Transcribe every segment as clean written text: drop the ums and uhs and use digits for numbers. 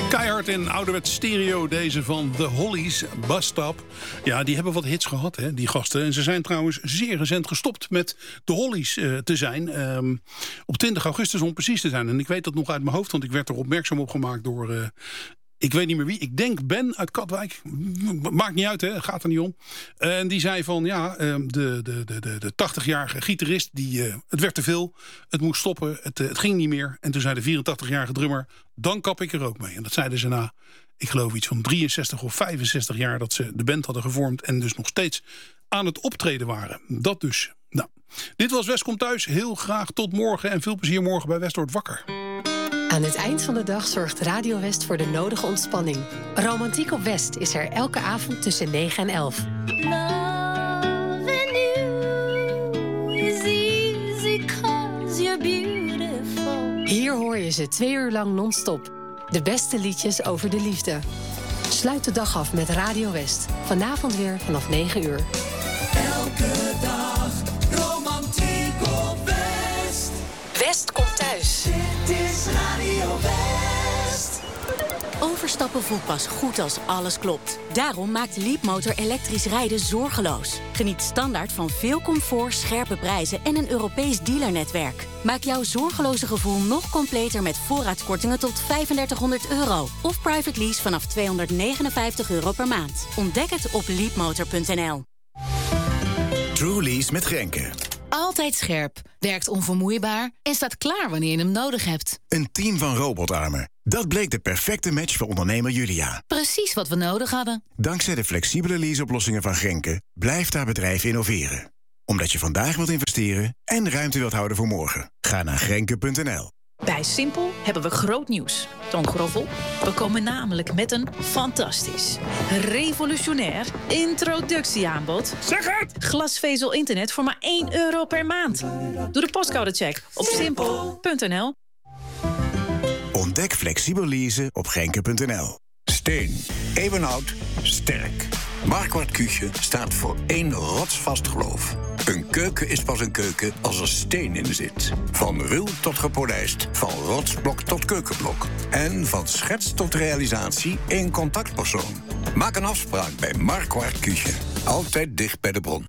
Keihard in ouderwets stereo, deze van The Hollies, Bus Stop. Ja, die hebben wat hits gehad, hè, die gasten. En ze zijn trouwens zeer recent gestopt met The Hollies te zijn. Op 20 augustus om precies te zijn. En ik weet dat nog uit mijn hoofd, want ik werd er opmerkzaam op gemaakt door... ik weet niet meer wie. Ik denk Ben uit Katwijk. Maakt niet uit, hè. Gaat er niet om. En die zei van, ja, de 80-jarige gitarist, het werd te veel. Het moest stoppen. Het ging niet meer. En toen zei de 84-jarige drummer, dan kap ik er ook mee. En dat zeiden ze na, ik geloof iets van 63 of 65 jaar... dat ze de band hadden gevormd en dus nog steeds aan het optreden waren. Dat dus. Nou, dit was West komt thuis. Heel graag tot morgen en veel plezier morgen bij West wordt wakker. Aan het eind van de dag zorgt Radio West voor de nodige ontspanning. Romantiek op West is er elke avond tussen 9 en 11. Loving you is easy 'cause you're beautiful. Hier hoor je ze 2 uur lang non-stop. De beste liedjes over de liefde. Sluit de dag af met Radio West. Vanavond weer vanaf 9 uur. Elke dag romantiek op West. West komt thuis. Dit is Radio West. Overstappen voelt pas goed als alles klopt. Daarom maakt Leapmotor elektrisch rijden zorgeloos. Geniet standaard van veel comfort, scherpe prijzen en een Europees dealernetwerk. Maak jouw zorgeloze gevoel nog completer met voorraadkortingen tot €3500. Of private lease vanaf €259 per maand. Ontdek het op leapmotor.nl. Trulease met Grenke. Altijd scherp, werkt onvermoeibaar en staat klaar wanneer je hem nodig hebt. Een team van robotarmen. Dat bleek de perfecte match voor ondernemer Julia. Precies wat we nodig hadden. Dankzij de flexibele leaseoplossingen van Grenke blijft haar bedrijf innoveren. Omdat je vandaag wilt investeren en ruimte wilt houden voor morgen. Ga naar Grenke.nl. Bij Simpel hebben we groot nieuws. Toon Groffel, we komen namelijk met een fantastisch, revolutionair introductieaanbod. Zeg het! Glasvezel internet voor maar €1 per maand. Doe de postcodecheck op simpel.nl. Ontdek flexibel leasen op Grenke.nl. Steen. Eeuwenhout. Sterk. Marquardt Küche staat voor 1 rotsvast geloof. Een keuken is pas een keuken als er steen in zit. Van ruw tot gepolijst, van rotsblok tot keukenblok. En van schets tot realisatie één contactpersoon. Maak een afspraak bij Marquardt Küche. Altijd dicht bij de bron.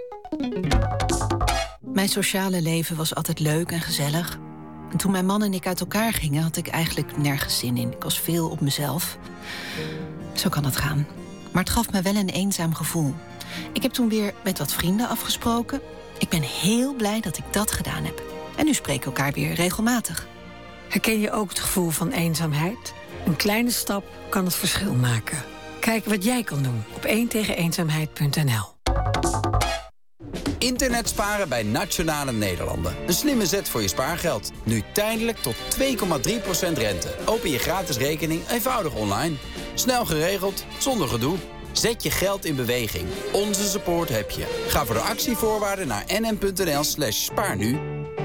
Mijn sociale leven was altijd leuk en gezellig. En toen mijn man en ik uit elkaar gingen, had ik eigenlijk nergens zin in. Ik was veel op mezelf. Zo kan het gaan. Maar het gaf me wel een eenzaam gevoel. Ik heb toen weer met wat vrienden afgesproken. Ik ben heel blij dat ik dat gedaan heb. En nu spreken we elkaar weer regelmatig. Herken je ook het gevoel van eenzaamheid? Een kleine stap kan het verschil maken. Kijk wat jij kan doen op 1tegeneenzaamheid.nl. Internet sparen bij Nationale Nederlanden. Een slimme zet voor je spaargeld. Nu tijdelijk tot 2,3% rente. Open je gratis rekening eenvoudig online. Snel geregeld, zonder gedoe. Zet je geld in beweging. Onze support heb je. Ga voor de actievoorwaarden naar nm.nl/spaarnu.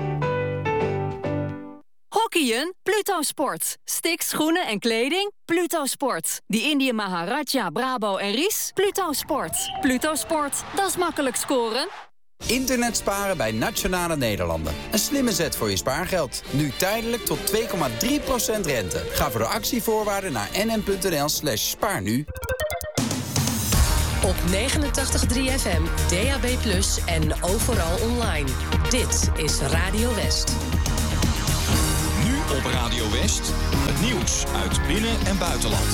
Hockeyen? Pluto Sport. Sticks, schoenen en kleding? Pluto Sport. Die Indië Maharaja, Brabo en Ries? Pluto Sport. Pluto Sport, dat is makkelijk scoren. Internet sparen bij Nationale Nederlanden. Een slimme zet voor je spaargeld. Nu tijdelijk tot 2,3% rente. Ga voor de actievoorwaarden naar nm.nl/spaarnu. Op 89.3 FM, DAB+ en overal online. Dit is Radio West. Nu op Radio West, het nieuws uit binnen- en buitenland.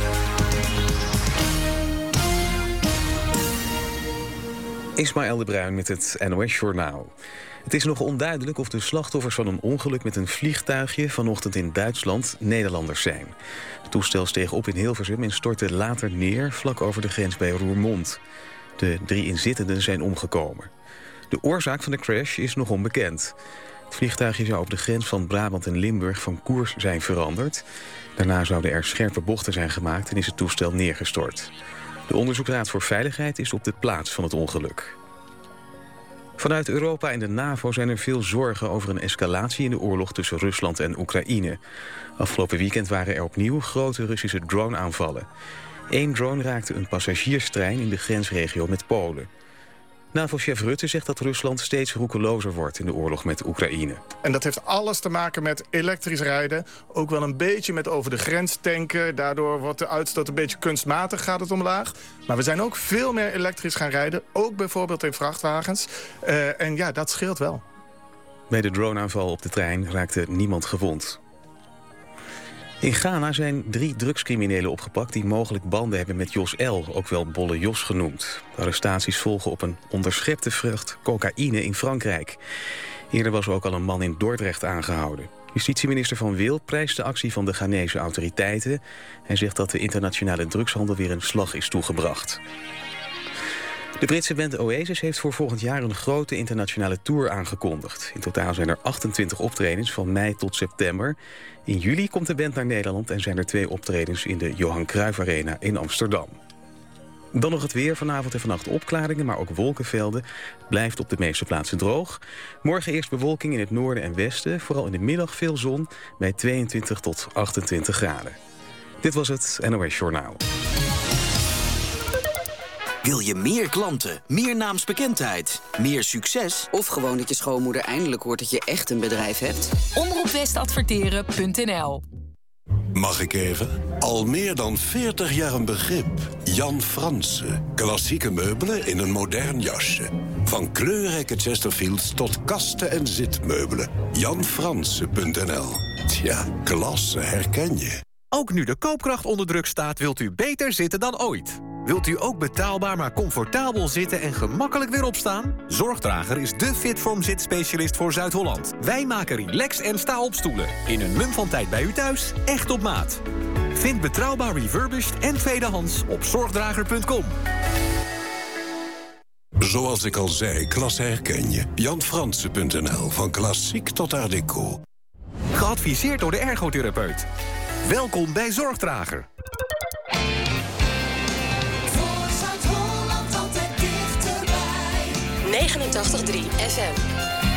Ismaël de Bruin met het NOS-journaal. Het is nog onduidelijk of de slachtoffers van een ongeluk met een vliegtuigje vanochtend in Duitsland Nederlanders zijn. Het toestel steeg op in Hilversum en stortte later neer vlak over de grens bij Roermond. De 3 inzittenden zijn omgekomen. De oorzaak van de crash is nog onbekend. Het vliegtuigje zou op de grens van Brabant en Limburg van koers zijn veranderd. Daarna zouden er scherpe bochten zijn gemaakt en is het toestel neergestort. De Onderzoeksraad voor Veiligheid is op de plaats van het ongeluk. Vanuit Europa en de NAVO zijn er veel zorgen over een escalatie in de oorlog tussen Rusland en Oekraïne. Afgelopen weekend waren er opnieuw grote Russische drone-aanvallen. 1 drone raakte een passagierstrein in de grensregio met Polen. NAVO-chef Rutte zegt dat Rusland steeds roekelozer wordt in de oorlog met Oekraïne. En dat heeft alles te maken met elektrisch rijden. Ook wel een beetje met over de grens tanken. Daardoor wordt de uitstoot een beetje kunstmatig, gaat het omlaag. Maar we zijn ook veel meer elektrisch gaan rijden. Ook bijvoorbeeld in vrachtwagens. En ja, dat scheelt wel. Bij de droneaanval op de trein raakte niemand gewond. In Ghana zijn 3 drugscriminelen opgepakt die mogelijk banden hebben met Jos L., ook wel Bolle Jos genoemd. De arrestaties volgen op een onderschepte vrucht cocaïne in Frankrijk. Eerder was er ook al een man in Dordrecht aangehouden. Justitieminister Van Wil prijst de actie van de Ghanese autoriteiten. Hij zegt dat de internationale drugshandel weer een slag is toegebracht. De Britse band Oasis heeft voor volgend jaar een grote internationale tour aangekondigd. In totaal zijn er 28 optredens van mei tot september. In juli komt de band naar Nederland en zijn er 2 optredens in de Johan Cruijff Arena in Amsterdam. Dan nog het weer. Vanavond en vannacht opklaringen, maar ook wolkenvelden. Het blijft op de meeste plaatsen droog. Morgen eerst bewolking in het noorden en westen. Vooral in de middag veel zon bij 22 tot 28 graden. Dit was het NOS Journaal. Wil je meer klanten, meer naamsbekendheid, meer succes? Of gewoon dat je schoonmoeder eindelijk hoort dat je echt een bedrijf hebt? Omroepwestadverteren.nl. Mag ik even? Al meer dan 40 jaar een begrip. Jan Fransen. Klassieke meubelen in een modern jasje. Van kleurrijke Chesterfields tot kasten en zitmeubelen. JanFransen.nl. Tja, klasse herken je. Ook nu de koopkracht onder druk staat, wilt u beter zitten dan ooit. Wilt u ook betaalbaar maar comfortabel zitten en gemakkelijk weer opstaan? Zorgdrager is de Fitform zitspecialist voor Zuid-Holland. Wij maken relax- en sta-opstoelen. In een mum van tijd bij u thuis, echt op maat. Vind betrouwbaar refurbished en tweedehands op zorgdrager.com. Zoals ik al zei, klasse herken je. JanFransen.nl. Van klassiek tot art déco. Geadviseerd door de ergotherapeut. Welkom bij Zorgdrager. 89.3 FM.